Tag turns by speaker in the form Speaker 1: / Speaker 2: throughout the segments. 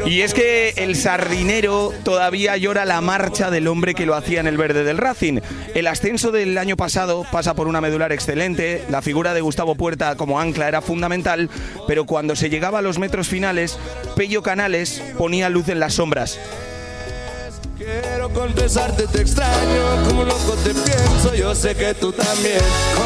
Speaker 1: Y es que el sardinero todavía llora la marcha del hombre que lo hacía en el verde del Racing. El ascenso del año pasado pasa por una medular excelente, la figura de Gustavo Puerta como ancla era fundamental, pero cuando se llegaba a los metros finales, Pello Canales ponía luz en las sombras.
Speaker 2: Quiero confesarte, te extraño, como loco te pienso, yo sé que tú también.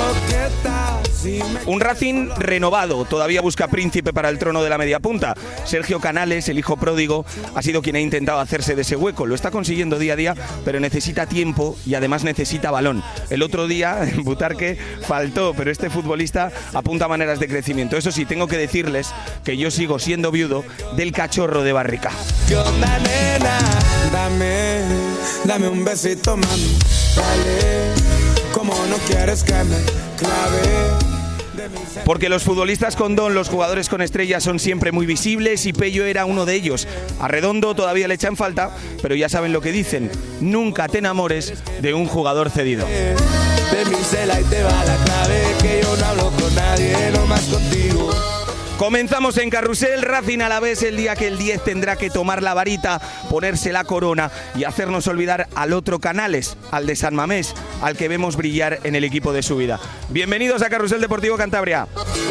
Speaker 1: Un Racing renovado, todavía busca príncipe para el trono de la media punta. Sergio Canales, el hijo pródigo, ha sido quien ha intentado hacerse de ese hueco. Lo está consiguiendo día a día, pero necesita tiempo y además necesita balón. El otro día en Butarque faltó, pero este futbolista apunta a maneras de crecimiento. Eso sí, tengo que decirles que yo sigo siendo viudo del cachorro de Barrica.
Speaker 2: ¿Qué onda, nena? Dame un besito, mami. Dale, como no quieres que me clave.
Speaker 1: Porque los futbolistas con don, los jugadores con estrellas son siempre muy visibles y Pello era uno de ellos. A Redondo todavía le echan falta, pero ya saben lo que dicen. Nunca te enamores de un jugador cedido.
Speaker 2: De mi cela y te va la clave, que yo no hablo con nadie, no más contigo.
Speaker 1: Comenzamos en Carrusel, Racing Alavés, el día que el 10 tendrá que tomar la varita, ponerse la corona y hacernos olvidar al otro Canales, al de San Mamés, al que vemos brillar en el equipo de su vida. Bienvenidos a Carrusel Deportivo Cantabria.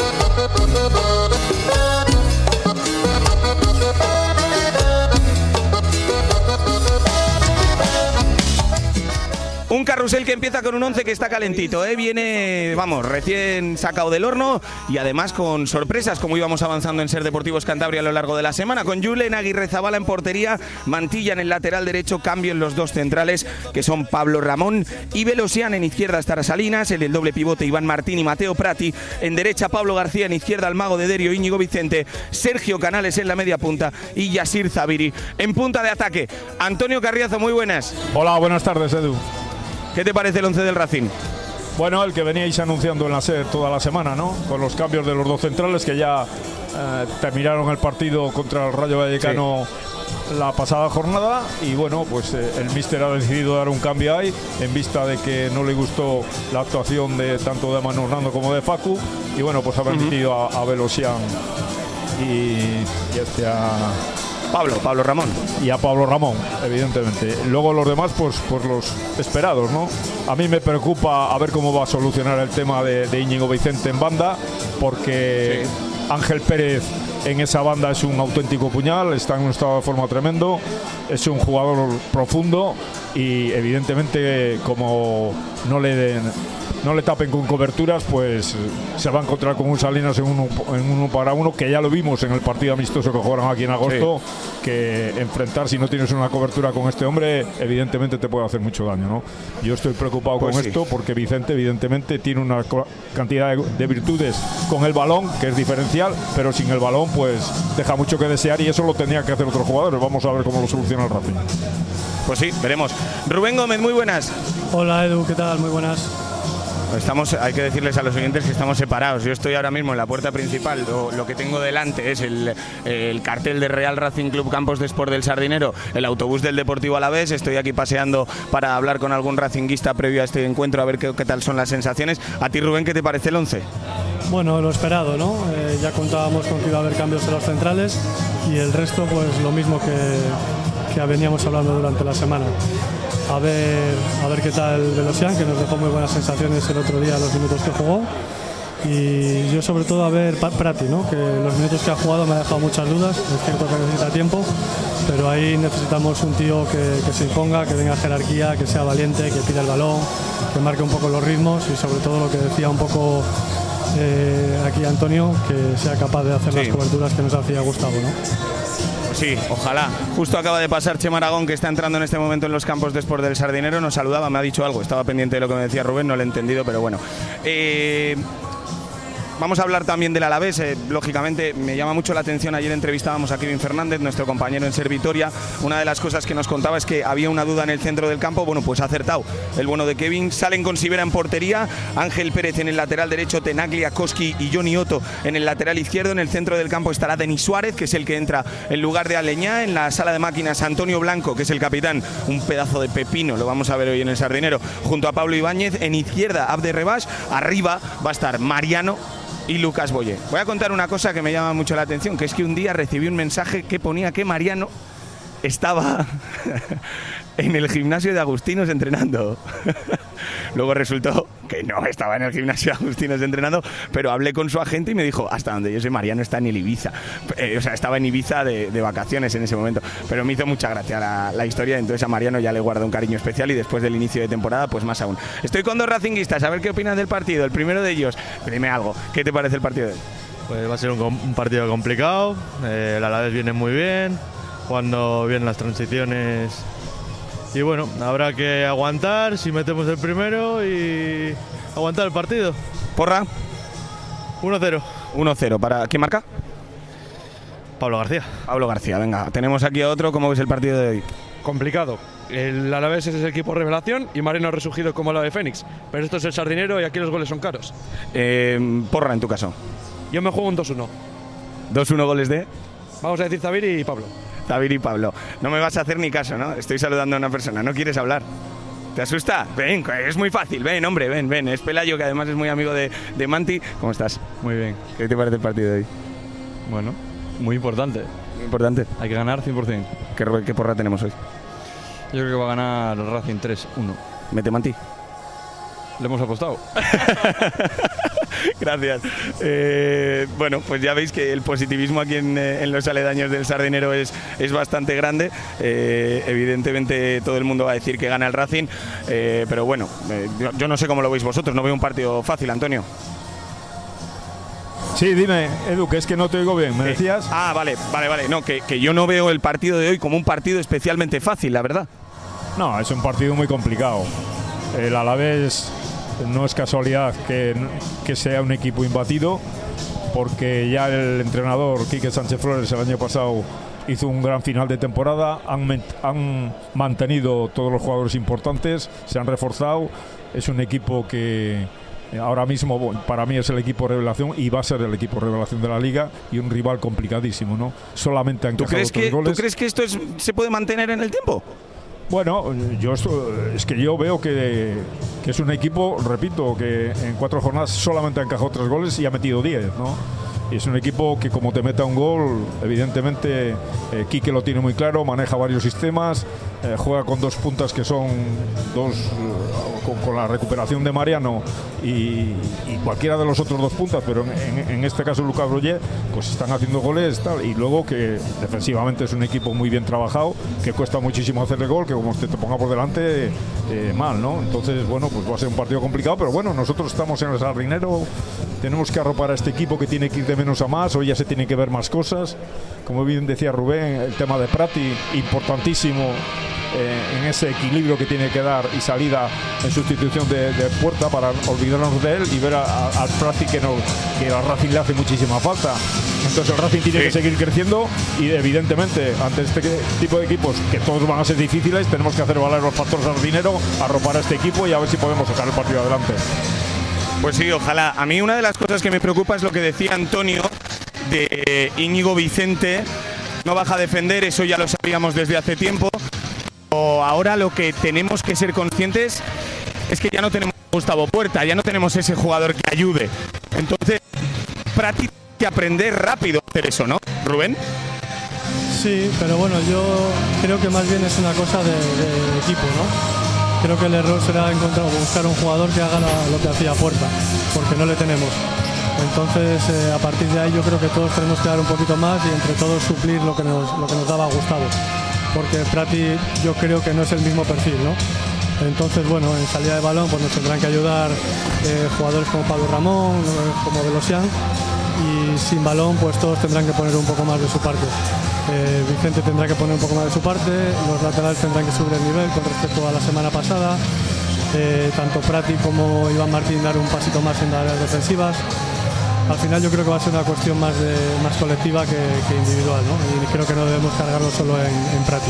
Speaker 1: Un carrusel que empieza con un 11 que está calentito, ¿eh? Viene, vamos, recién sacado del horno y además con sorpresas, como íbamos avanzando en Ser Deportivos Cantabria a lo largo de la semana, con Julen Aguirrezabala en portería, Mantilla en el lateral derecho, cambio en los dos centrales, que son Pablo Ramón y Velosian. En izquierda estará Salinas, en el doble pivote Iván Martín y Mateo Prati, en derecha Pablo García, en izquierda el mago de Derio Íñigo Vicente, Sergio Canales en la media punta y Yasir Zabiri en punta de ataque. Antonio Carriazo, muy buenas.
Speaker 3: Hola, buenas tardes, Edu.
Speaker 1: ¿Qué te parece el 11 del Racing?
Speaker 3: Bueno, el que veníais anunciando en la SER toda la semana, ¿no? Con los cambios de los dos centrales que ya terminaron el partido contra el Rayo Vallecano la pasada jornada y bueno, pues el míster ha decidido dar un cambio ahí en vista de que no le gustó la actuación de tanto de Manu Hernando como de Facu y bueno, pues ha permitido a Velosian y a
Speaker 1: Pablo Ramón.
Speaker 3: Y a Pablo Ramón, evidentemente. Luego los demás, pues los esperados, ¿no? A mí me preocupa a ver cómo va a solucionar el tema de Íñigo Vicente en banda, porque Ángel Pérez en esa banda es un auténtico puñal, está en un estado de forma tremendo, es un jugador profundo y evidentemente como no le tapen con coberturas, pues se va a encontrar con un Salinas en uno para uno, que ya lo vimos en el partido amistoso que jugaron aquí en agosto, que enfrentar si no tienes una cobertura con este hombre, evidentemente te puede hacer mucho daño, ¿no? Yo estoy preocupado con esto porque Vicente evidentemente tiene una cantidad de virtudes con el balón, que es diferencial, pero sin el balón pues deja mucho que desear y eso lo tenía que hacer otros jugadores. Vamos a ver cómo lo soluciona el Racing.
Speaker 1: Pues sí, veremos. Rubén Gómez, muy buenas.
Speaker 4: Hola Edu, ¿qué tal? Muy buenas.
Speaker 1: Hay que decirles a los oyentes que estamos separados. Yo estoy ahora mismo en la puerta principal. Lo que tengo delante es el cartel de Real Racing Club Campos de Sport del Sardinero, el autobús del Deportivo Alavés. Estoy aquí paseando para hablar con algún racinguista previo a este encuentro, a ver qué tal son las sensaciones. A ti, Rubén, ¿qué te parece el 11?
Speaker 4: Bueno, lo esperado, ¿no? Ya contábamos con que iba a haber cambios en los centrales y el resto, pues lo mismo que veníamos hablando durante la semana. A ver qué tal Velosian, que nos dejó muy buenas sensaciones el otro día los minutos que jugó. Y yo sobre todo a ver Prati, ¿no? Que los minutos que ha jugado me ha dejado muchas dudas. Es cierto que necesita tiempo, pero ahí necesitamos un tío que se imponga, que tenga jerarquía, que sea valiente, que pida el balón, que marque un poco los ritmos y sobre todo lo que decía un poco aquí Antonio, que sea capaz de hacer las coberturas que nos hacía Gustavo, ¿no?
Speaker 1: Sí, ojalá. Justo acaba de pasar Chema Aragón, que está entrando en este momento en los campos de Sport del Sardinero. Nos saludaba, me ha dicho algo. Estaba pendiente de lo que me decía Rubén, no lo he entendido, pero bueno. Vamos a hablar también del Alavés. Lógicamente me llama mucho la atención. Ayer entrevistábamos a Kevin Fernández, nuestro compañero en Ser Vitoria. Una de las cosas que nos contaba es que había una duda en el centro del campo. Bueno, pues ha acertado el bueno de Kevin. Salen con Sivera en portería, Ángel Pérez en el lateral derecho, Tenaglia, Koski y Johnny Otto en el lateral izquierdo. En el centro del campo estará Denis Suárez, que es el que entra en lugar de Aleñá. En la sala de máquinas, Antonio Blanco, que es el capitán, un pedazo de pepino, lo vamos a ver hoy en el Sardinero, junto a Pablo Ibáñez. En izquierda, Abde Rebash. Arriba va a estar Mariano, y Lucas Boye. Voy a contar una cosa que me llama mucho la atención, que es que un día recibí un mensaje que ponía que Mariano estaba en el gimnasio de Agustinos entrenando. Luego resultó que no estaba en el gimnasio de Agustinos entrenando, pero hablé con su agente y me dijo, hasta donde yo sé, Mariano está en el Ibiza. O sea, estaba en Ibiza de vacaciones en ese momento. Pero me hizo mucha gracia la historia, entonces a Mariano ya le guardo un cariño especial y después del inicio de temporada, pues más aún. Estoy con dos racinguistas, a ver qué opinan del partido. El primero de ellos, dime algo, ¿qué te parece el partido de hoy?
Speaker 5: Pues va a ser un partido complicado, el Alavés viene muy bien, jugando bien las transiciones y bueno, habrá que aguantar si metemos el primero y aguantar el partido.
Speaker 1: Porra.
Speaker 5: 1-0.
Speaker 1: 1-0. ¿Para quién marca?
Speaker 5: Pablo García.
Speaker 1: Pablo García, venga. Tenemos aquí a otro. ¿Cómo ves el partido de hoy?
Speaker 6: Complicado. El Alavés es el equipo revelación y Mariano ha resurgido como el ave fénix. Pero esto es el Sardinero y aquí los goles son caros.
Speaker 1: Porra, en tu caso.
Speaker 6: Yo me juego un 2-1.
Speaker 1: 2-1 goles de...
Speaker 6: Vamos a decir Zabir y Pablo.
Speaker 1: Zabir y Pablo. No me vas a hacer ni caso, ¿no? Estoy saludando a una persona. ¿No quieres hablar? ¿Te asusta? Ven, es muy fácil. Ven, hombre, ven. Es Pelayo, que además es muy amigo de Manti. ¿Cómo estás?
Speaker 7: Muy bien.
Speaker 1: ¿Qué te parece el partido de hoy?
Speaker 7: Bueno, muy importante.
Speaker 1: Muy importante.
Speaker 7: Hay que ganar 100%.
Speaker 1: ¿Qué porra tenemos hoy?
Speaker 7: Yo creo que va a ganar Racing 3-1.
Speaker 1: ¿Mete Manti?
Speaker 7: Le hemos apostado.
Speaker 1: Gracias. Bueno, pues ya veis que el positivismo aquí en los aledaños del Sardinero es bastante grande. Evidentemente todo el mundo va a decir que gana el Racing, pero bueno, yo no sé cómo lo veis vosotros. No veo un partido fácil, Antonio.
Speaker 3: Sí, dime, Edu, que es que no te oigo bien. ¿Me decías?
Speaker 1: Ah, vale. No, que yo no veo el partido de hoy como un partido especialmente fácil, la verdad.
Speaker 3: No, es un partido muy complicado. El Alavés no es casualidad que sea un equipo imbatido, porque ya el entrenador Quique Sánchez Flores el año pasado hizo un gran final de temporada, han mantenido todos los jugadores importantes, se han reforzado, es un equipo que ahora mismo para mí es el equipo revelación y va a ser el equipo revelación de la Liga y un rival complicadísimo, ¿no? Solamente han encajado 3 goles.
Speaker 1: ¿Tú crees que esto se puede mantener en el tiempo?
Speaker 3: Bueno, es que yo veo que es un equipo, repito, que en 4 jornadas solamente ha encajado 3 goles y ha metido 10, ¿no? Y es un equipo que como te meta un gol, evidentemente Quique lo tiene muy claro, maneja varios sistemas, juega con 2 puntas que son con la recuperación de Mariano y cualquiera de los otros 2 puntas, pero en este caso Lucas Boye, pues están haciendo goles tal, y luego que defensivamente es un equipo muy bien trabajado, que cuesta muchísimo hacer el gol, que como te ponga por delante mal, ¿no? Entonces, bueno, pues va a ser un partido complicado, pero bueno, nosotros estamos en el Sardinero, tenemos que arropar a este equipo que tiene que ir de menos a más, hoy ya se tiene que ver más cosas, como bien decía Rubén, el tema de Prati, importantísimo en ese equilibrio que tiene que dar y salida en sustitución de Puerta, para olvidarnos de él y ver al Prati que al Racing le hace muchísima falta. Entonces el Racing tiene que seguir creciendo y evidentemente ante este tipo de equipos, que todos van a ser difíciles, tenemos que hacer valer los factores al dinero, arropar a este equipo y a ver si podemos sacar el partido adelante.
Speaker 1: Pues sí, ojalá. A mí una de las cosas que me preocupa es lo que decía Antonio de Íñigo Vicente. No baja a defender, eso ya lo sabíamos desde hace tiempo. Ahora lo que tenemos que ser conscientes es que ya no tenemos a Gustavo Puerta, ya no tenemos ese jugador que ayude. Entonces, prácticamente hay que aprender rápido a hacer eso, ¿no, Rubén?
Speaker 4: Sí, pero bueno, yo creo que más bien es una cosa de equipo, ¿no? Creo que el error será buscar un jugador que haga lo que hacía Puerta, porque no le tenemos. Entonces, a partir de ahí yo creo que todos tenemos que dar un poquito más y entre todos suplir lo que nos daba Gustavo. Porque Prati yo creo que no es el mismo perfil, ¿no? Entonces, bueno, en salida de balón pues nos tendrán que ayudar jugadores como Pablo Ramón, como Velosian, y sin balón pues todos tendrán que poner un poco más de su parte. Vicente tendrá que poner un poco más de su parte, los laterales tendrán que subir el nivel con respecto a la semana pasada, tanto Prati como Iván Martín dar un pasito más en las áreas defensivas. Al final yo creo que va a ser una cuestión más colectiva que individual, ¿no? Y creo que no debemos cargarlo solo en Prati.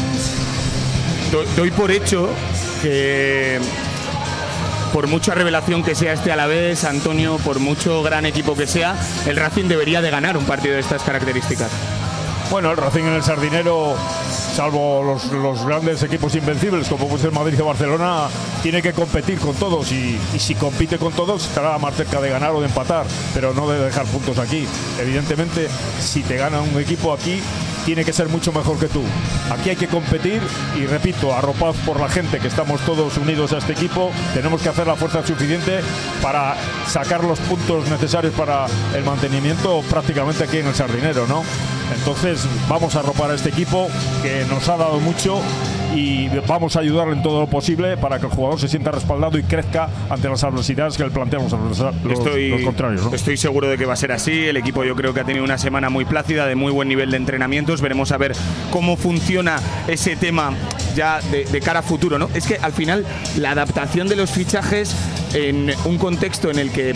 Speaker 1: Doy por hecho que por mucha revelación que sea este Alavés, Antonio, por mucho gran equipo que sea, el Racing debería de ganar un partido de estas características.
Speaker 3: Bueno, el Racing en el Sardinero salvo los grandes equipos invencibles como puede ser Madrid o Barcelona, tiene que competir con todos y si compite con todos estará más cerca de ganar o de empatar, pero no de dejar puntos aquí. Evidentemente, si te gana un equipo aquí, tiene que ser mucho mejor que tú. Aquí hay que competir y repito, arropados por la gente, que estamos todos unidos a este equipo, tenemos que hacer la fuerza suficiente para sacar los puntos necesarios para el mantenimiento prácticamente aquí en el Sardinero, ¿no? Entonces vamos a arropar a este equipo que nos ha dado mucho y vamos a ayudarle en todo lo posible para que el jugador se sienta respaldado y crezca ante las adversidades que le planteamos a los contrarios, ¿no?
Speaker 1: Estoy seguro de que va a ser así. El equipo yo creo que ha tenido una semana muy plácida, de muy buen nivel de entrenamientos. Veremos a ver cómo funciona ese tema ya de cara a futuro, ¿no? Es que al final la adaptación de los fichajes en un contexto en el que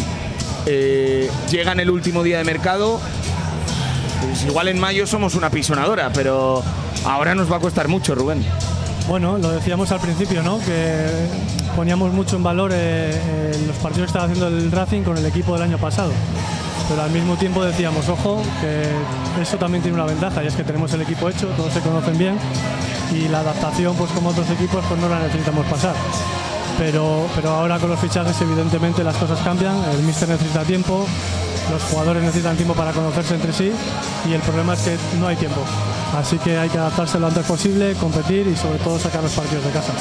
Speaker 1: llegan el último día de mercado, pues igual en mayo somos una pisonadora, pero ahora nos va a costar mucho, Rubén.
Speaker 4: Bueno, lo decíamos al principio, ¿no? Que poníamos mucho en valor los partidos que estaba haciendo el Racing con el equipo del año pasado. Pero al mismo tiempo decíamos, ojo, que eso también tiene una ventaja, y es que tenemos el equipo hecho, todos se conocen bien, y la adaptación, pues como otros equipos, pues no la necesitamos pasar. Pero ahora con los fichajes, evidentemente, las cosas cambian, el míster necesita tiempo, los jugadores necesitan tiempo para conocerse entre sí, y el problema es que no hay tiempo. Así que hay que adaptarse lo antes posible, competir y sobre todo sacar los partidos de casa.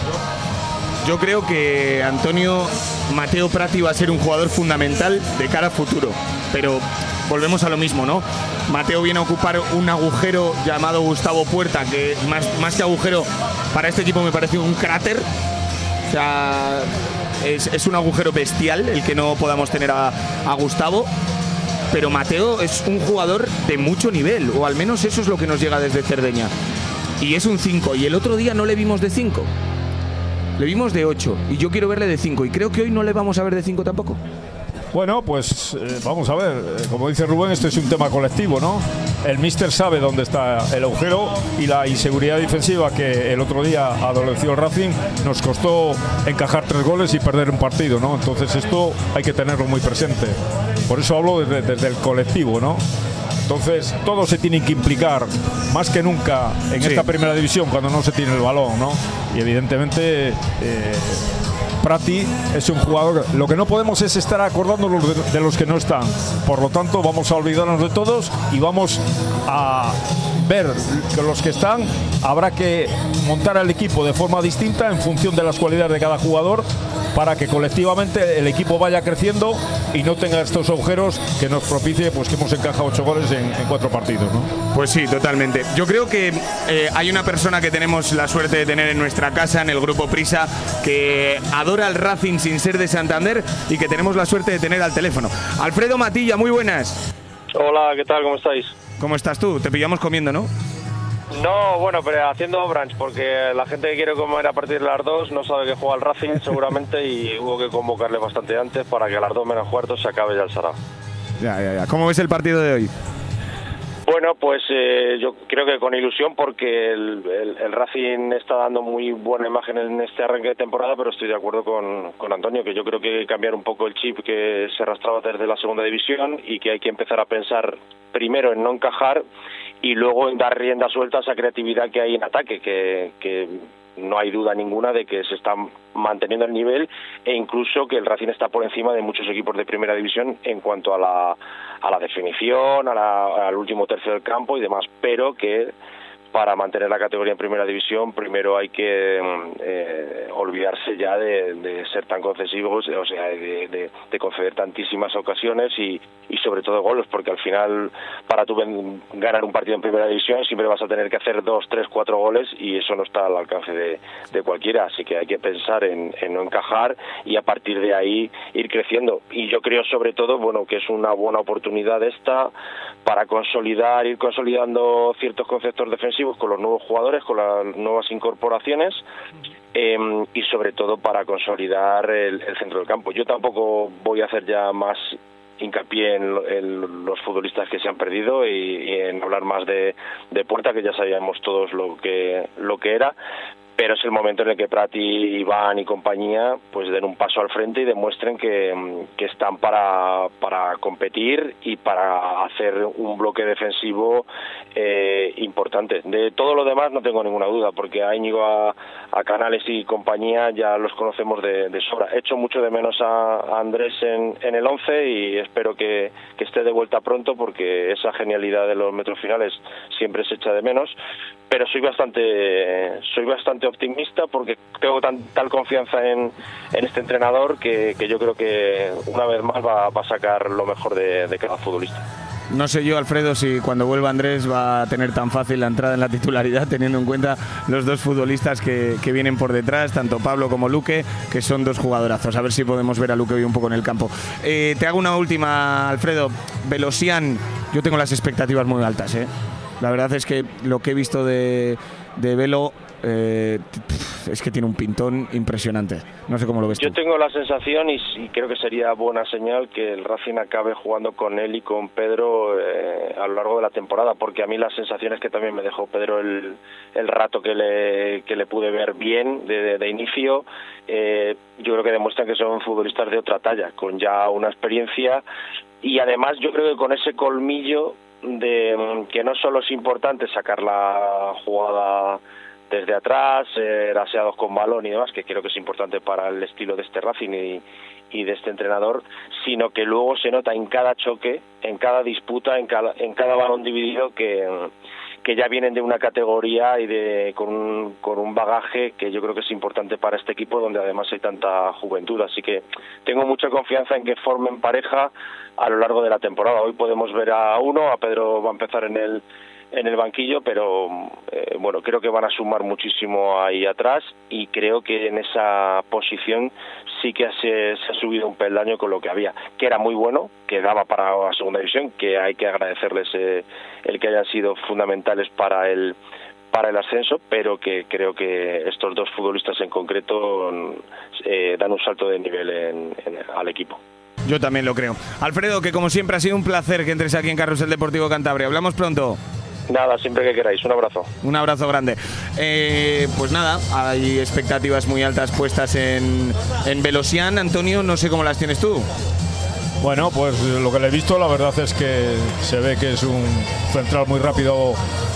Speaker 1: Yo creo que Mateo Prati va a ser un jugador fundamental de cara a futuro, pero volvemos a lo mismo, ¿no? Mateo viene a ocupar un agujero llamado Gustavo Puerta, que más que agujero para este equipo me parece un cráter. O sea, es un agujero bestial el que no podamos tener a Gustavo. Pero Mateo es un jugador de mucho nivel, o al menos eso es lo que nos llega desde Cerdeña. Y es un 5, y el otro día no le vimos de 5. Le vimos de 8, y yo quiero verle de 5, y creo que hoy no le vamos a ver de 5 tampoco.
Speaker 3: Bueno, pues vamos a ver, como dice Rubén, esto es un tema colectivo, ¿no? El míster sabe dónde está el agujero y la inseguridad defensiva que el otro día adoleció el Racing nos costó encajar 3 goles y perder un partido, ¿no? Entonces esto hay que tenerlo muy presente. Por eso hablo desde el colectivo, ¿no? Entonces todos se tienen que implicar más que nunca en esta primera división cuando no se tiene el balón, ¿no? Y evidentemente Prati es un jugador, lo que no podemos es estar acordándonos de los que no están, por lo tanto vamos a olvidarnos de todos y vamos a ver que los que están habrá que montar el equipo de forma distinta en función de las cualidades de cada jugador para que colectivamente el equipo vaya creciendo y no tenga estos agujeros que nos propicie pues que hemos encajado 8 goles en 4 partidos, ¿no?
Speaker 1: Pues sí, totalmente. Yo creo que hay una persona que tenemos la suerte de tener en nuestra casa, en el Grupo Prisa, que adora al Racing sin ser de Santander y que tenemos la suerte de tener al teléfono. Alfredo Matilla, muy buenas.
Speaker 8: Hola, ¿qué tal? ¿Cómo estáis?
Speaker 1: ¿Cómo estás tú? Te pillamos comiendo, ¿no?
Speaker 8: No, bueno, pero haciendo brunch, porque la gente que quiere comer a partir de las 2 no sabe que juega al Racing seguramente y hubo que convocarle bastante antes para que a las 2 menos cuarto se acabe ya el sarao.
Speaker 1: Ya. ¿Cómo ves el partido de hoy?
Speaker 8: Bueno, pues yo creo que con ilusión porque el Racing está dando muy buena imagen en este arranque de temporada, pero estoy de acuerdo con Antonio, que yo creo que hay que cambiar un poco el chip que se arrastraba desde la segunda división y que hay que empezar a pensar primero en no encajar y luego en dar rienda suelta a esa creatividad que hay en ataque, que no hay duda ninguna de que se está manteniendo el nivel e incluso que el Racing está por encima de muchos equipos de primera división en cuanto a la definición, al último tercio del campo y demás, pero que para mantener la categoría en primera división primero hay que olvidarse ya de ser tan concesivos, o sea, de conceder tantísimas ocasiones y sobre todo goles, porque al final para tú ganar un partido en primera división siempre vas a tener que hacer 2, 3, 4 goles y eso no está al alcance de cualquiera, así que hay que pensar en no encajar y a partir de ahí ir creciendo. Y yo creo sobre todo, bueno, que es una buena oportunidad esta para ir consolidando ciertos conceptos defensivos con los nuevos jugadores, con las nuevas incorporaciones y sobre todo para consolidar el centro del campo. Yo tampoco voy a hacer ya más hincapié en los futbolistas que se han perdido y en hablar más de Puerta, que ya sabíamos todos lo que era, pero es el momento en el que Prat y Iván y compañía pues den un paso al frente y demuestren que están para competir y para hacer un bloque defensivo importante. De todo lo demás no tengo ninguna duda, porque a Íñigo, a Canales y compañía ya los conocemos de sobra. Echo mucho de menos a Andrés en el 11 y espero que esté de vuelta pronto, porque esa genialidad de los metros finales siempre se echa de menos, pero soy bastante optimista porque tengo tal confianza en este entrenador que yo creo que una vez más va a sacar lo mejor de cada futbolista.
Speaker 1: No sé yo, Alfredo, si cuando vuelva Andrés va a tener tan fácil la entrada en la titularidad, teniendo en cuenta los dos futbolistas que vienen por detrás, tanto Pablo como Luque, que son dos jugadorazos. A ver si podemos ver a Luque hoy un poco en el campo. Te hago una última, Alfredo. Velosian, yo tengo las expectativas muy altas, ¿eh? La verdad es que lo que he visto de Velo es que tiene un pintón impresionante. No sé cómo lo ves tú.
Speaker 8: Yo tengo la sensación, y creo que sería buena señal, que el Racing acabe jugando con él y con Pedro a lo largo de la temporada, porque a mí las sensaciones que también me dejó Pedro el rato que le pude ver bien de inicio, yo creo que demuestran que son futbolistas de otra talla, con ya una experiencia, y además yo creo que con ese colmillo de que no solo es importante sacar la jugada desde atrás, aseados con balón y demás, que creo que es importante para el estilo de este Racing y de este entrenador, sino que luego se nota en cada choque, en cada disputa, en cada balón dividido que ya vienen de una categoría y con un bagaje que yo creo que es importante para este equipo, donde además hay tanta juventud. Así que tengo mucha confianza en que formen pareja a lo largo de la temporada. Hoy podemos ver a Pedro va a empezar en el banquillo, pero bueno, creo que van a sumar muchísimo ahí atrás, y creo que en esa posición sí que se ha subido un peldaño con lo que había, que era muy bueno, que daba para la segunda división, que hay que agradecerles el que hayan sido fundamentales para el ascenso, pero que creo que estos dos futbolistas en concreto dan un salto de nivel al equipo.
Speaker 1: Yo también lo creo. Alfredo, que como siempre ha sido un placer que entres aquí en Carrusel Deportivo Cantabria. Hablamos pronto.
Speaker 8: Nada, siempre que queráis. Un abrazo.
Speaker 1: Un abrazo grande. Pues nada, hay expectativas muy altas puestas en Velosian. Antonio, no sé cómo las tienes tú.
Speaker 3: Bueno, pues lo que le he visto, la verdad es que se ve que es un central muy rápido,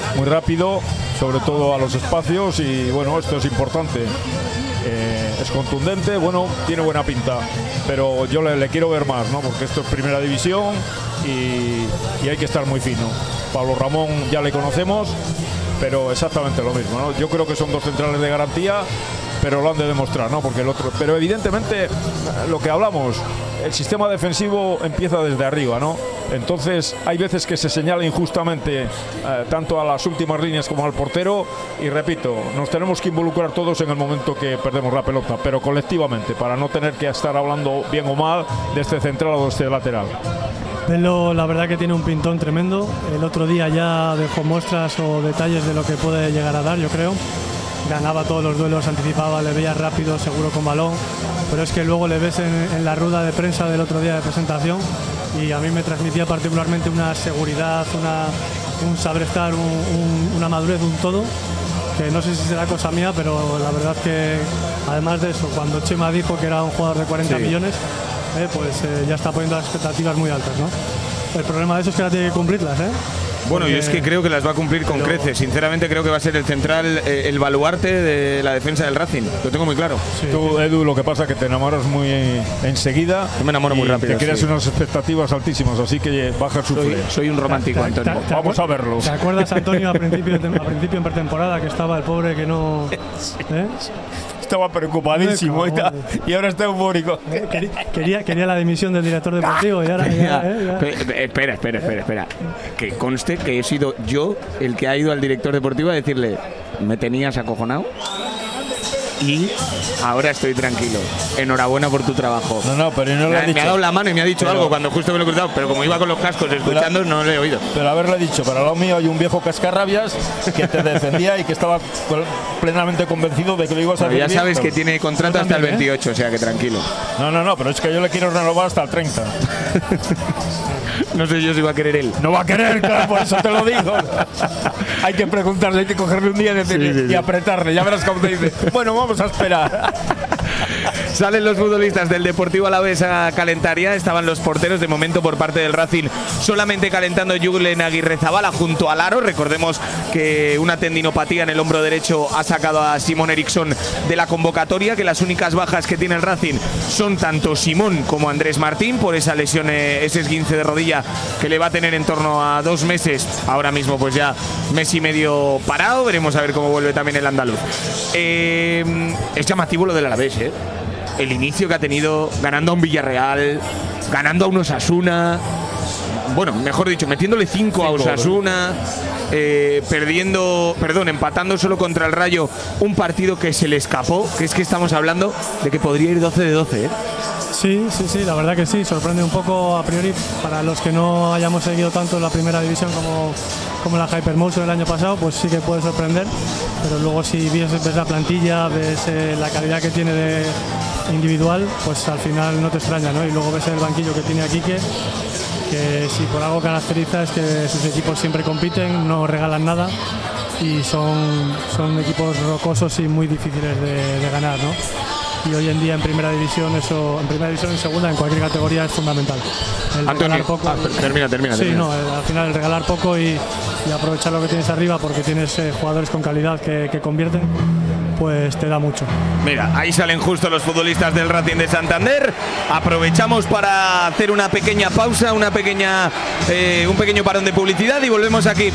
Speaker 3: sobre todo a los espacios, y bueno, esto es importante. Es contundente, bueno, tiene buena pinta, pero yo le quiero ver más, ¿no? Porque esto es primera división y hay que estar muy fino. Pablo Ramón ya le conocemos, pero exactamente lo mismo, ¿no? Yo creo que son dos centrales de garantía, pero lo han de demostrar, ¿no? Porque el otro, pero evidentemente lo que hablamos, el sistema defensivo empieza desde arriba, ¿no? Entonces hay veces que se señala injustamente tanto a las últimas líneas como al portero, y repito, nos tenemos que involucrar todos en el momento que perdemos la pelota, pero colectivamente, para no tener que estar hablando bien o mal de este central o de este lateral.
Speaker 4: Velo, la verdad que tiene un pintón tremendo. El otro día ya dejó muestras o detalles de lo que puede llegar a dar, yo creo. Ganaba todos los duelos, anticipaba, le veía rápido, seguro con balón, pero es que luego le ves en la rueda de prensa del otro día de presentación, y a mí me transmitía particularmente una seguridad, un saber estar, una madurez, un todo, que no sé si será cosa mía, pero la verdad que además de eso, cuando Chema dijo que era un jugador de 40 millones, pues ya está poniendo las expectativas muy altas, ¿no? El problema de eso es que ahora tiene que cumplirlas, ¿eh?
Speaker 1: Bueno, yo es que creo que las va a cumplir con creces. Sinceramente creo que va a ser el central, el baluarte de la defensa del Racing. Lo tengo muy claro.
Speaker 3: Sí. Tú, Edu, lo que pasa es que te enamoras muy enseguida.
Speaker 1: Yo me enamoro muy rápido.
Speaker 3: Te creas unas expectativas altísimas, así que baja el suflé.
Speaker 1: Soy un romántico, Antonio.
Speaker 3: Vamos a verlo.
Speaker 4: ¿Te acuerdas, Antonio, a principio en pretemporada, que estaba el pobre que no...
Speaker 9: Estaba preocupadísimo y ahora está eufórico.
Speaker 4: Quería la dimisión del director deportivo y ahora ya.
Speaker 1: Espera. Que conste que he sido yo el que ha ido al director deportivo a decirle, ¿me tenías acojonado? y ahora estoy tranquilo. Enhorabuena por tu trabajo.
Speaker 3: No, pero no lo he dicho.
Speaker 1: Me ha dado la mano y me ha dicho algo cuando justo me lo he cruzado, pero como iba con los cascos escuchando, no lo he oído.
Speaker 3: Pero haberle dicho, para lo mío hay un viejo cascarrabias que te defendía y que estaba plenamente convencido de que lo ibas a hacer
Speaker 1: ya
Speaker 3: bien,
Speaker 1: sabes que tiene contrato hasta el 28, o sea que tranquilo.
Speaker 3: No, pero es que yo le quiero renovar hasta el 30.
Speaker 1: No sé yo si va a querer él.
Speaker 3: No va a querer, claro, por eso te lo digo. Hay que preguntarle, hay que cogerle un día y decirle, y apretarle. Ya verás cómo te dice. Bueno, vamos a esperar.
Speaker 1: Salen los futbolistas del Deportivo Alavés a calentar ya. Estaban los porteros de momento por parte del Racing solamente calentando Julen Aguirrezabala junto al aro. Recordemos que una tendinopatía en el hombro derecho ha sacado a Simón Eriksson de la convocatoria, que las únicas bajas que tiene el Racing son tanto Simón como Andrés Martín por esa lesión, ese esguince de rodilla que le va a tener en torno a 2 meses. Ahora mismo pues ya mes y medio parado. Veremos a ver cómo vuelve también el andaluz. Es llamativo lo del Alavés, el inicio que ha tenido ganando a un Villarreal, ganando a un Osasuna, bueno, mejor dicho, metiéndole 5 a Osasuna, empatando solo contra el Rayo, un partido que se le escapó, que es que estamos hablando de que podría ir 12 de 12,
Speaker 4: Sí, la verdad que sí, sorprende un poco a priori para los que no hayamos seguido tanto la primera división como la Hypermotion el año pasado, pues sí que puede sorprender, pero luego si ves la plantilla, ves la calidad que tiene de individual, pues al final no te extraña, ¿no? Y luego ves el banquillo que tiene a Quique, que si por algo caracteriza es que sus equipos siempre compiten, no regalan nada y son equipos rocosos y muy difíciles de ganar, ¿no? Y hoy en día en primera división, en segunda, en cualquier categoría es fundamental.
Speaker 1: Antonio,
Speaker 4: poco,
Speaker 1: termina.
Speaker 4: Sí, no, al final el regalar poco y aprovechar lo que tienes arriba porque tienes jugadores con calidad que convierten, pues te da mucho.
Speaker 1: Mira, ahí salen justo los futbolistas del Racing de Santander. Aprovechamos para hacer una pequeña pausa, un pequeño parón de publicidad y volvemos aquí.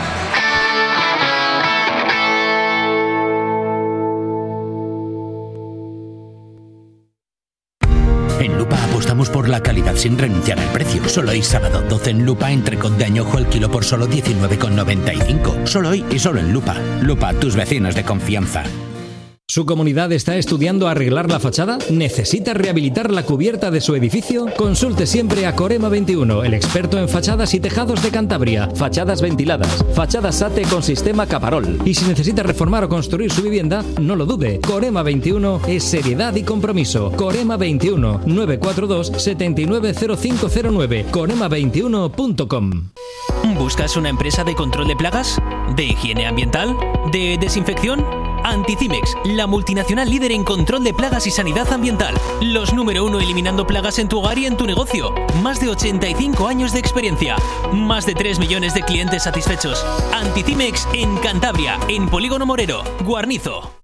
Speaker 10: En Lupa apostamos por la calidad sin renunciar al precio. Solo hoy sábado 12 en Lupa, entrecot de añojo al kilo por solo 19,95. Solo hoy y solo en Lupa. Lupa, tus vecinos de confianza.
Speaker 11: ¿Su comunidad está estudiando arreglar la fachada? ¿Necesita rehabilitar la cubierta de su edificio? Consulte siempre a Corema 21, el experto en fachadas y tejados de Cantabria. Fachadas ventiladas, fachadas SATE con sistema Caparol. Y si necesita reformar o construir su vivienda, no lo dude. Corema 21 es seriedad y compromiso. Corema 21 942 790509. Corema21.com.
Speaker 12: ¿Buscas una empresa de control de plagas? ¿De higiene ambiental? ¿De desinfección? Anticimex, la multinacional líder en control de plagas y sanidad ambiental. Los número 1 eliminando plagas en tu hogar y en tu negocio. Más de 85 años de experiencia. Más de 3 millones de clientes satisfechos. Anticimex en Cantabria, en Polígono Morero, Guarnizo.